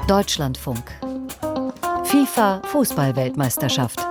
Deutschlandfunk. FIFA Fußball-Weltmeisterschaft.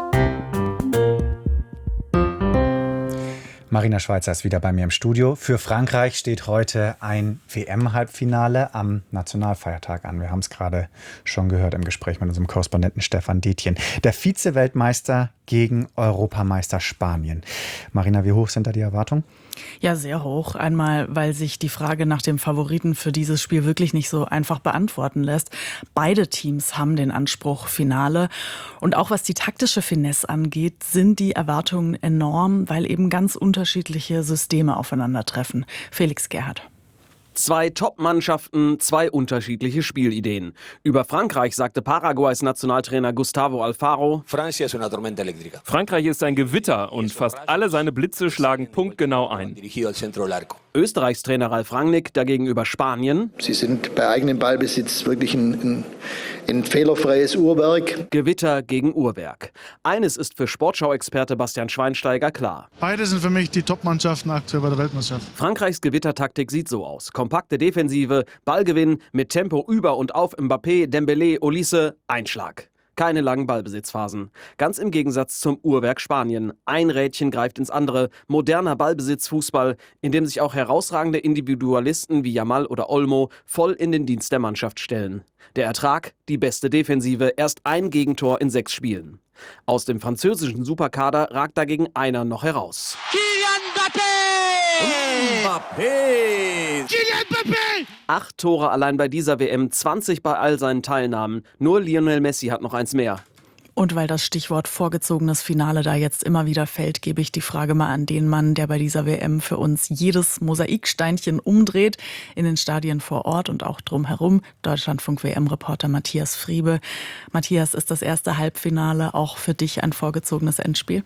Marina Schweizer ist wieder bei mir im Studio. Für Frankreich steht heute ein WM-Halbfinale am Nationalfeiertag an. Wir haben es gerade schon gehört im Gespräch mit unserem Korrespondenten Stefan Detjen. Der Vize-Weltmeister gegen Europameister Spanien. Marina, wie hoch sind da die Erwartungen? Ja, sehr hoch. Einmal, weil sich die Frage nach dem Favoriten für dieses Spiel wirklich nicht so einfach beantworten lässt. Beide Teams haben den Anspruch Finale. Und auch was die taktische Finesse angeht, sind die Erwartungen enorm, weil eben ganz unterschiedliche Systeme aufeinandertreffen. Felix Gerhardt. Zwei Top-Mannschaften, zwei unterschiedliche Spielideen. Über Frankreich sagte Paraguays Nationaltrainer Gustavo Alfaro: Frankreich ist ein Gewitter und fast alle seine Blitze schlagen punktgenau ein. Österreichs Trainer Ralf Rangnick dagegen über Spanien: Sie sind bei eigenem Ballbesitz wirklich ein fehlerfreies Uhrwerk. Gewitter gegen Uhrwerk. Eines ist für Sportschau-Experte Bastian Schweinsteiger klar. Beide sind für mich die Top-Mannschaften aktuell bei der Weltmeisterschaft. Frankreichs Gewittertaktik sieht so aus: kompakte Defensive, Ballgewinn, mit Tempo über und auf Mbappé, Dembélé, Olise, Einschlag. Keine langen Ballbesitzphasen. Ganz im Gegensatz zum Uhrwerk Spanien. Ein Rädchen greift ins andere. Moderner Ballbesitzfußball, in dem sich auch herausragende Individualisten wie Yamal oder Olmo voll in den Dienst der Mannschaft stellen. Der Ertrag? Die beste Defensive. Erst ein Gegentor in 6 Spielen. Aus dem französischen Superkader ragt dagegen einer noch heraus. Kylian Mbappé! 8 Tore allein bei dieser WM, 20 bei all seinen Teilnahmen. Nur Lionel Messi hat noch eins mehr. Und weil das Stichwort vorgezogenes Finale da jetzt immer wieder fällt, gebe ich die Frage mal an den Mann, der bei dieser WM für uns jedes Mosaiksteinchen umdreht, in den Stadien vor Ort und auch drumherum. Deutschlandfunk-WM-Reporter Matthias Friebe. Matthias, ist das erste Halbfinale auch für dich ein vorgezogenes Endspiel?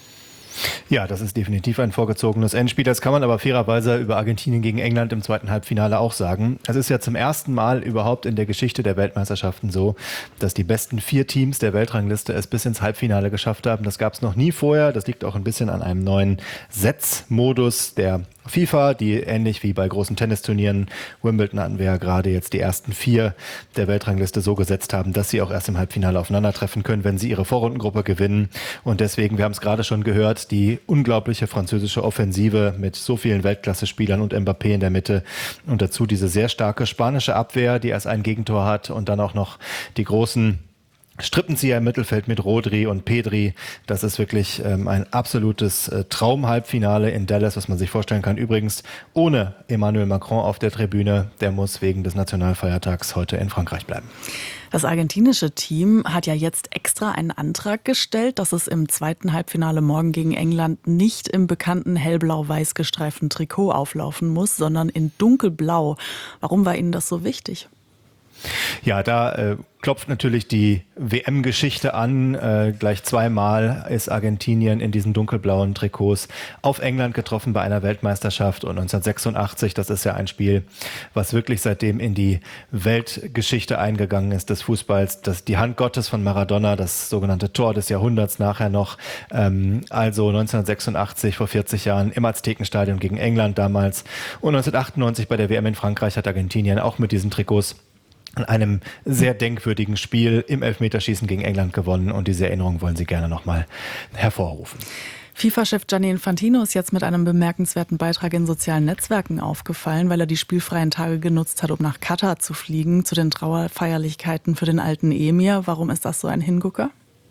Ja, das ist definitiv ein vorgezogenes Endspiel. Das kann man aber fairerweise über Argentinien gegen England im zweiten Halbfinale auch sagen. Es ist ja zum ersten Mal überhaupt in der Geschichte der Weltmeisterschaften so, dass die besten 4 Teams der Weltrangliste es bis ins Halbfinale geschafft haben. Das gab es noch nie vorher. Das liegt auch ein bisschen an einem neuen Setzmodus der FIFA, die ähnlich wie bei großen Tennisturnieren, Wimbledon hatten wir ja gerade jetzt die ersten 4 der Weltrangliste so gesetzt haben, dass sie auch erst im Halbfinale aufeinandertreffen können, wenn sie ihre Vorrundengruppe gewinnen. Und deswegen, wir haben es gerade schon gehört, die unglaubliche französische Offensive mit so vielen Weltklasse-Spielern und Mbappé in der Mitte und dazu diese sehr starke spanische Abwehr, die erst ein Gegentor hat und dann auch noch die großen Strippenzieher im Mittelfeld mit Rodri und Pedri. Das ist wirklich ein absolutes Traum-Halbfinale in Dallas, was man sich vorstellen kann. Übrigens ohne Emmanuel Macron auf der Tribüne. Der muss wegen des Nationalfeiertags heute in Frankreich bleiben. Das argentinische Team hat ja jetzt extra einen Antrag gestellt, dass es im zweiten Halbfinale morgen gegen England nicht im bekannten hellblau-weiß gestreiften Trikot auflaufen muss, sondern in dunkelblau. Warum war Ihnen das so wichtig? Ja, da klopft natürlich die WM-Geschichte an. Gleich 2-mal ist Argentinien in diesen dunkelblauen Trikots auf England getroffen bei einer Weltmeisterschaft. Und 1986, das ist ja ein Spiel, was wirklich seitdem in die Weltgeschichte eingegangen ist des Fußballs. Die Hand Gottes von Maradona, das sogenannte Tor des Jahrhunderts nachher noch. Also 1986, vor 40 Jahren im Aztekenstadion gegen England damals. Und 1998 bei der WM in Frankreich hat Argentinien auch mit diesen Trikots in einem sehr denkwürdigen Spiel im Elfmeterschießen gegen England gewonnen. Und diese Erinnerung wollen Sie gerne nochmal hervorrufen. FIFA-Chef Gianni Infantino ist jetzt mit einem bemerkenswerten Beitrag in sozialen Netzwerken aufgefallen, weil er die spielfreien Tage genutzt hat, um nach Katar zu fliegen, zu den Trauerfeierlichkeiten für den alten Emir. Warum ist das so ein Hingucker?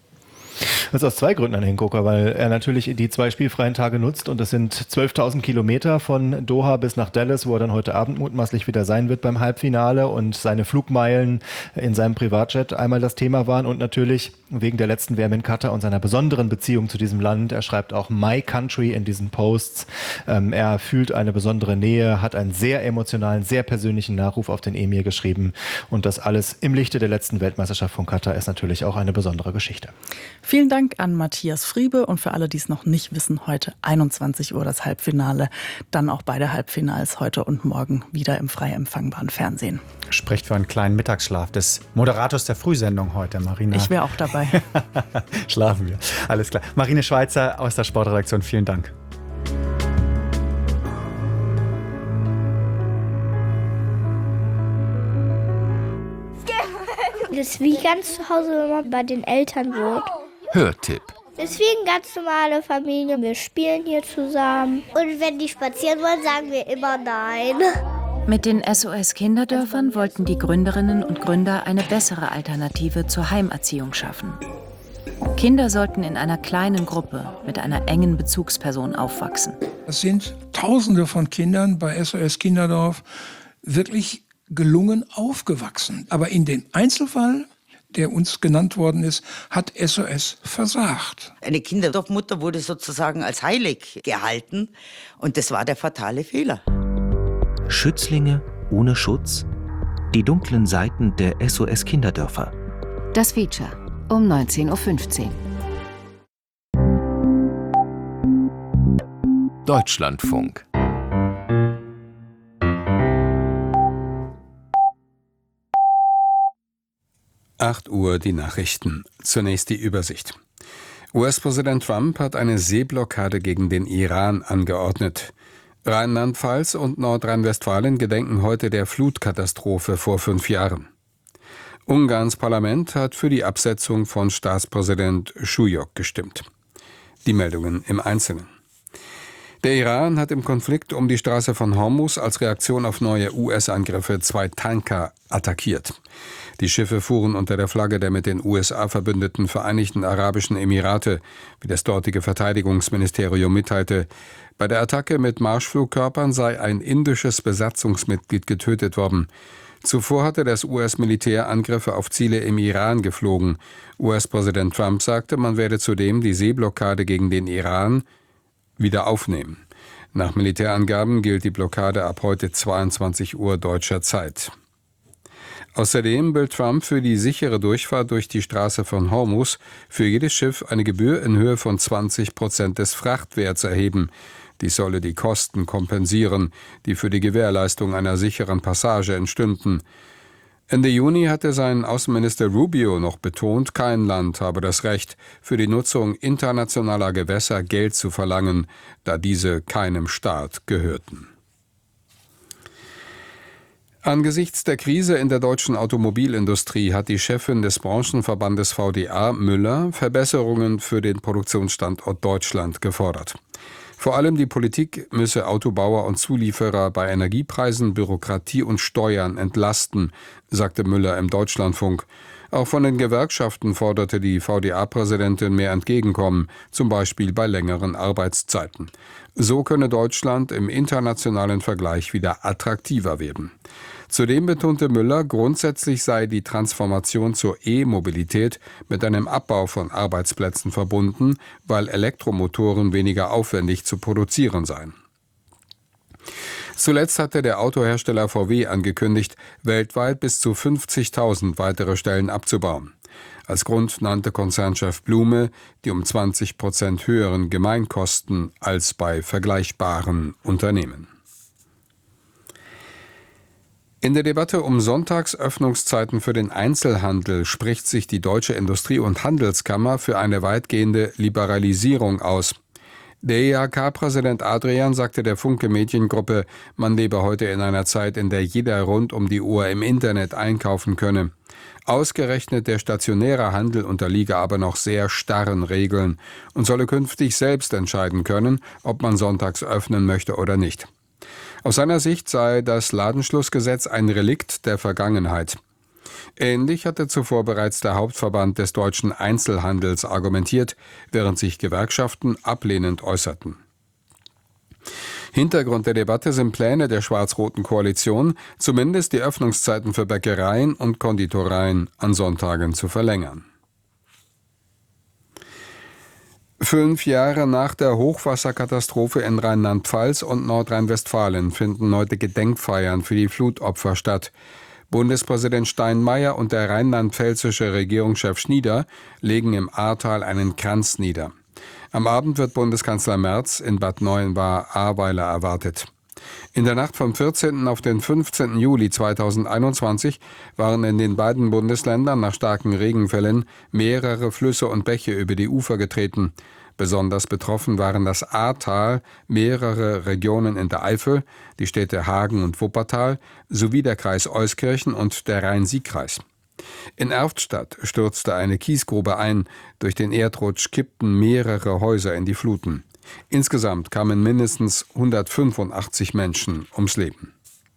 Das ist aus 2 Gründen ein Hingucker, weil er natürlich die 2 spielfreien Tage nutzt und es sind 12.000 Kilometer von Doha bis nach Dallas, wo er dann heute Abend mutmaßlich wieder sein wird beim Halbfinale und seine Flugmeilen in seinem Privatjet einmal das Thema waren und natürlich wegen der letzten WM in Katar und seiner besonderen Beziehung zu diesem Land. Er schreibt auch My Country in diesen Posts. Er fühlt eine besondere Nähe, hat einen sehr emotionalen, sehr persönlichen Nachruf auf den Emir geschrieben und das alles im Lichte der letzten Weltmeisterschaft von Katar ist natürlich auch eine besondere Geschichte. Vielen Dank an Matthias Friebe und für alle, die es noch nicht wissen, heute 21 Uhr das Halbfinale. Dann auch beide Halbfinals heute und morgen wieder im frei empfangbaren Fernsehen. Spricht für einen kleinen Mittagsschlaf des Moderators der Frühsendung heute, Marina. Ich wäre auch dabei. Schlafen wir. Alles klar. Marina Schweizer aus der Sportredaktion, vielen Dank. Das ist wie ganz zu Hause, wenn man bei den Eltern wohnt. Hörtipp. Das ist wie eine ganz normale Familie. Wir spielen hier zusammen. Und wenn die spazieren wollen, sagen wir immer nein. Mit den SOS-Kinderdörfern wollten die Gründerinnen und Gründer eine bessere Alternative zur Heimerziehung schaffen. Kinder sollten in einer kleinen Gruppe mit einer engen Bezugsperson aufwachsen. Es sind Tausende von Kindern bei SOS Kinderdorf wirklich gelungen aufgewachsen. Aber in dem Einzelfall, der uns genannt worden ist, hat SOS versagt. Eine Kinderdorfmutter wurde sozusagen als heilig gehalten und das war der fatale Fehler. Schützlinge ohne Schutz? Die dunklen Seiten der SOS-Kinderdörfer. Das Feature um 19:15 Uhr. Deutschlandfunk. Acht Uhr die Nachrichten. Zunächst die Übersicht. US-Präsident Trump hat eine Seeblockade gegen den Iran angeordnet. Rheinland-Pfalz und Nordrhein-Westfalen gedenken heute der Flutkatastrophe vor 5 Jahren. Ungarns Parlament hat für die Absetzung von Staatspräsident Schujok gestimmt. Die Meldungen im Einzelnen. Der Iran hat im Konflikt um die Straße von Hormuz als Reaktion auf neue US-Angriffe 2 Tanker attackiert. Die Schiffe fuhren unter der Flagge der mit den USA verbündeten Vereinigten Arabischen Emirate, wie das dortige Verteidigungsministerium mitteilte. Bei der Attacke mit Marschflugkörpern sei ein indisches Besatzungsmitglied getötet worden. Zuvor hatte das US-Militär Angriffe auf Ziele im Iran geflogen. US-Präsident Trump sagte, man werde zudem die Seeblockade gegen den Iran wieder aufnehmen. Nach Militärangaben gilt die Blockade ab heute 22 Uhr deutscher Zeit. Außerdem will Trump für die sichere Durchfahrt durch die Straße von Hormuz für jedes Schiff eine Gebühr in Höhe von 20% des Frachtwerts erheben. Dies solle die Kosten kompensieren, die für die Gewährleistung einer sicheren Passage entstünden. Ende Juni hatte sein Außenminister Rubio noch betont, kein Land habe das Recht, für die Nutzung internationaler Gewässer Geld zu verlangen, da diese keinem Staat gehörten. Angesichts der Krise in der deutschen Automobilindustrie hat die Chefin des Branchenverbandes VDA, Müller, Verbesserungen für den Produktionsstandort Deutschland gefordert. Vor allem die Politik müsse Autobauer und Zulieferer bei Energiepreisen, Bürokratie und Steuern entlasten, sagte Müller im Deutschlandfunk. Auch von den Gewerkschaften forderte die VDA-Präsidentin mehr Entgegenkommen, zum Beispiel bei längeren Arbeitszeiten. So könne Deutschland im internationalen Vergleich wieder attraktiver werden. Zudem betonte Müller, grundsätzlich sei die Transformation zur E-Mobilität mit einem Abbau von Arbeitsplätzen verbunden, weil Elektromotoren weniger aufwendig zu produzieren seien. Zuletzt hatte der Autohersteller VW angekündigt, weltweit bis zu 50.000 weitere Stellen abzubauen. Als Grund nannte Konzernchef Blume die um 20% höheren Gemeinkosten als bei vergleichbaren Unternehmen. In der Debatte um Sonntagsöffnungszeiten für den Einzelhandel spricht sich die Deutsche Industrie- und Handelskammer für eine weitgehende Liberalisierung aus. Der IHK-Präsident Adrian sagte der Funke Mediengruppe, man lebe heute in einer Zeit, in der jeder rund um die Uhr im Internet einkaufen könne. Ausgerechnet der stationäre Handel unterliege aber noch sehr starren Regeln und solle künftig selbst entscheiden können, ob man sonntags öffnen möchte oder nicht. Aus seiner Sicht sei das Ladenschlussgesetz ein Relikt der Vergangenheit. Ähnlich hatte zuvor bereits der Hauptverband des deutschen Einzelhandels argumentiert, während sich Gewerkschaften ablehnend äußerten. Hintergrund der Debatte sind Pläne der schwarz-roten Koalition, zumindest die Öffnungszeiten für Bäckereien und Konditoreien an Sonntagen zu verlängern. 5 Jahre nach der Hochwasserkatastrophe in Rheinland-Pfalz und Nordrhein-Westfalen finden heute Gedenkfeiern für die Flutopfer statt. Bundespräsident Steinmeier und der rheinland-pfälzische Regierungschef Schnieder legen im Ahrtal einen Kranz nieder. Am Abend wird Bundeskanzler Merz in Bad Neuenahr-Ahrweiler erwartet. In der Nacht vom 14. auf den 15. Juli 2021 waren in den beiden Bundesländern nach starken Regenfällen mehrere Flüsse und Bäche über die Ufer getreten. Besonders betroffen waren das Ahrtal, mehrere Regionen in der Eifel, die Städte Hagen und Wuppertal sowie der Kreis Euskirchen und der Rhein-Sieg-Kreis. In Erftstadt stürzte eine Kiesgrube ein, durch den Erdrutsch kippten mehrere Häuser in die Fluten. Insgesamt kamen mindestens 185 Menschen ums Leben.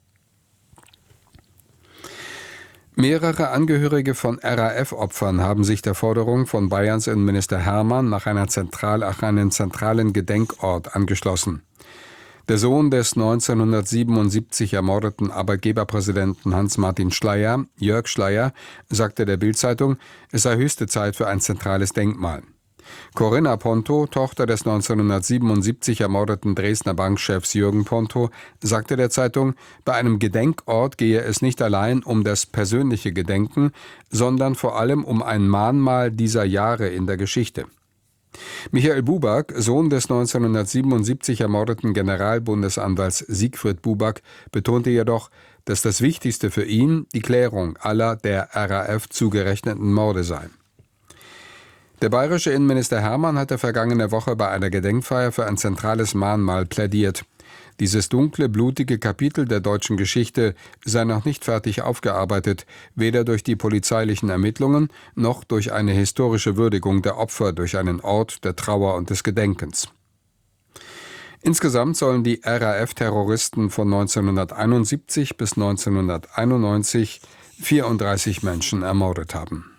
Mehrere Angehörige von RAF-Opfern haben sich der Forderung von Bayerns Innenminister Hermann nach einem zentralen Gedenkort angeschlossen. Der Sohn des 1977 ermordeten Arbeitgeberpräsidenten Hans-Martin Schleyer, Jörg Schleyer, sagte der Bild-Zeitung, es sei höchste Zeit für ein zentrales Denkmal. Corinna Ponto, Tochter des 1977 ermordeten Dresdner Bankchefs Jürgen Ponto, sagte der Zeitung, bei einem Gedenkort gehe es nicht allein um das persönliche Gedenken, sondern vor allem um ein Mahnmal dieser Jahre in der Geschichte. Michael Buback, Sohn des 1977 ermordeten Generalbundesanwalts Siegfried Buback, betonte jedoch, dass das Wichtigste für ihn die Klärung aller der RAF zugerechneten Morde sei. Der bayerische Innenminister Hermann hatte vergangene Woche bei einer Gedenkfeier für ein zentrales Mahnmal plädiert. Dieses dunkle, blutige Kapitel der deutschen Geschichte sei noch nicht fertig aufgearbeitet, weder durch die polizeilichen Ermittlungen noch durch eine historische Würdigung der Opfer durch einen Ort der Trauer und des Gedenkens. Insgesamt sollen die RAF-Terroristen von 1971 bis 1991 34 Menschen ermordet haben.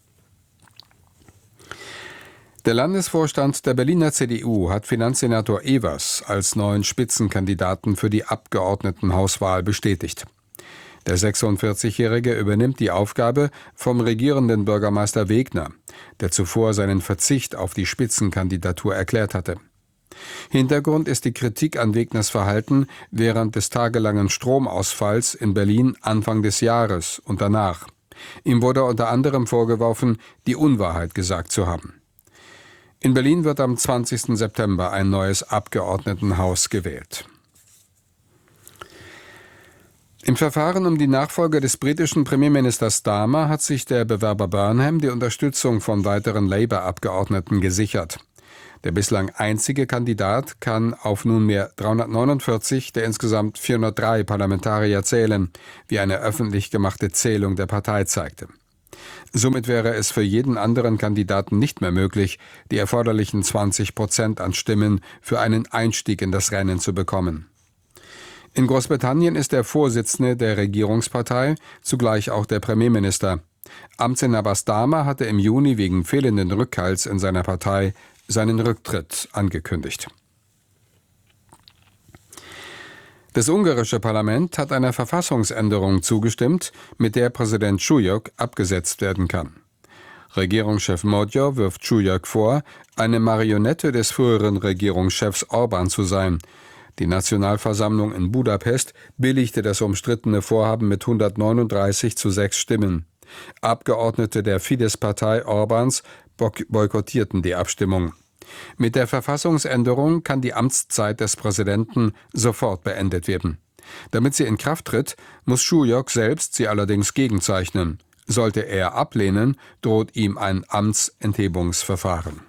Der Landesvorstand der Berliner CDU hat Finanzsenator Evers als neuen Spitzenkandidaten für die Abgeordnetenhauswahl bestätigt. Der 46-Jährige übernimmt die Aufgabe vom regierenden Bürgermeister Wegner, der zuvor seinen Verzicht auf die Spitzenkandidatur erklärt hatte. Hintergrund ist die Kritik an Wegners Verhalten während des tagelangen Stromausfalls in Berlin Anfang des Jahres und danach. Ihm wurde unter anderem vorgeworfen, die Unwahrheit gesagt zu haben. In Berlin wird am 20. September ein neues Abgeordnetenhaus gewählt. Im Verfahren um die Nachfolge des britischen Premierministers Starmer hat sich der Bewerber Burnham die Unterstützung von weiteren Labour-Abgeordneten gesichert. Der bislang einzige Kandidat kann auf nunmehr 349 der insgesamt 403 Parlamentarier zählen, wie eine öffentlich gemachte Zählung der Partei zeigte. Somit wäre es für jeden anderen Kandidaten nicht mehr möglich, die erforderlichen 20% an Stimmen für einen Einstieg in das Rennen zu bekommen. In Großbritannien ist der Vorsitzende der Regierungspartei zugleich auch der Premierminister. Amtsinhaber Starmer hatte im Juni wegen fehlenden Rückhalts in seiner Partei seinen Rücktritt angekündigt. Das ungarische Parlament hat einer Verfassungsänderung zugestimmt, mit der Präsident Csujok abgesetzt werden kann. Regierungschef Magyar wirft Csujok vor, eine Marionette des früheren Regierungschefs Orbán zu sein. Die Nationalversammlung in Budapest billigte das umstrittene Vorhaben mit 139:6 Stimmen. Abgeordnete der Fidesz-Partei Orbáns boykottierten die Abstimmung. Mit der Verfassungsänderung kann die Amtszeit des Präsidenten sofort beendet werden. Damit sie in Kraft tritt, muss Csujok selbst sie allerdings gegenzeichnen. Sollte er ablehnen, droht ihm ein Amtsenthebungsverfahren.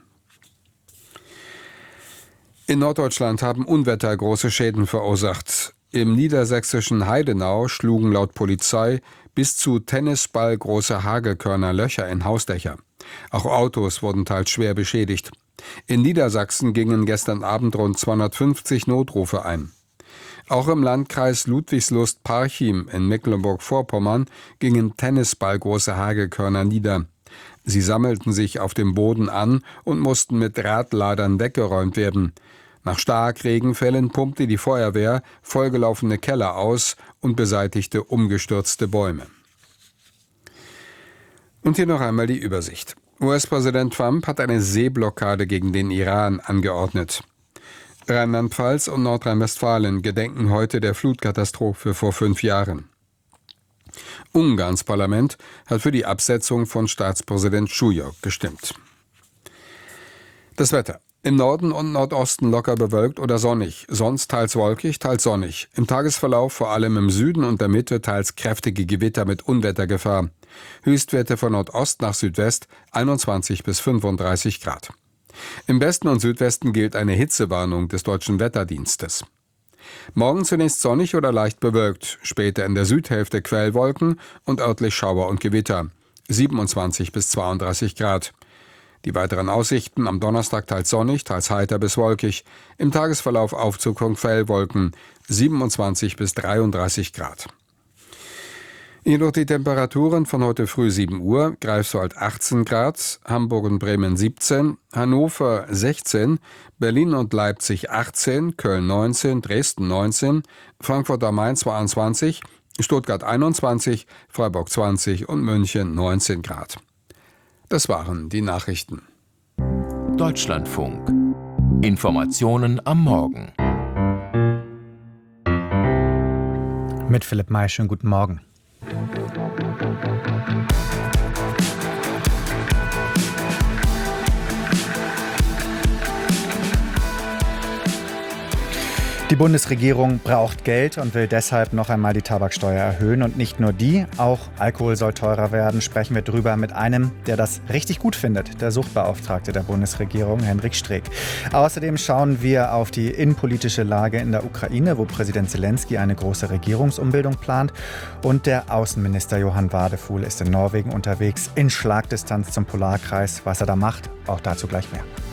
In Norddeutschland haben Unwetter große Schäden verursacht. Im niedersächsischen Heidenau schlugen laut Polizei bis zu tennisballgroße Hagelkörner Löcher in Hausdächer. Auch Autos wurden teils schwer beschädigt. In Niedersachsen gingen gestern Abend rund 250 Notrufe ein. Auch im Landkreis Ludwigslust-Parchim in Mecklenburg-Vorpommern gingen tennisballgroße Hagelkörner nieder. Sie sammelten sich auf dem Boden an und mussten mit Radladern weggeräumt werden. Nach Starkregenfällen pumpte die Feuerwehr vollgelaufene Keller aus und beseitigte umgestürzte Bäume. Und hier noch einmal die Übersicht. US-Präsident Trump hat eine Seeblockade gegen den Iran angeordnet. Rheinland-Pfalz und Nordrhein-Westfalen gedenken heute der Flutkatastrophe vor 5 Jahren. Ungarns Parlament hat für die Absetzung von Staatspräsident Csujok gestimmt. Das Wetter. Im Norden und Nordosten locker bewölkt oder sonnig, sonst teils wolkig, teils sonnig. Im Tagesverlauf vor allem im Süden und der Mitte teils kräftige Gewitter mit Unwettergefahr. Höchstwerte von Nordost nach Südwest 21 bis 35 Grad. Im Westen und Südwesten gilt eine Hitzewarnung des Deutschen Wetterdienstes. Morgen zunächst sonnig oder leicht bewölkt, später in der Südhälfte Quellwolken und örtlich Schauer und Gewitter. 27 bis 32 Grad. Die weiteren Aussichten: am Donnerstag teils sonnig, teils heiter bis wolkig. Im Tagesverlauf Aufzuckung Fellwolken, 27 bis 33 Grad. Jedoch die Temperaturen von heute früh 7 Uhr: Greifswald 18 Grad, Hamburg und Bremen 17, Hannover 16, Berlin und Leipzig 18, Köln 19, Dresden 19, Frankfurt am Main 22, Stuttgart 21, Freiburg 20 und München 19 Grad. Das waren die Nachrichten. Deutschlandfunk. Informationen am Morgen. Mit Philipp May, schönen guten Morgen. Die Bundesregierung braucht Geld und will deshalb noch einmal die Tabaksteuer erhöhen. Und nicht nur die, auch Alkohol soll teurer werden. Sprechen wir drüber mit einem, der das richtig gut findet, der Suchtbeauftragte der Bundesregierung, Henrik Streeck. Außerdem schauen wir auf die innenpolitische Lage in der Ukraine, wo Präsident Zelensky eine große Regierungsumbildung plant. Und der Außenminister Johann Wadefuhl ist in Norwegen unterwegs, in Schlagdistanz zum Polarkreis. Was er da macht, auch dazu gleich mehr.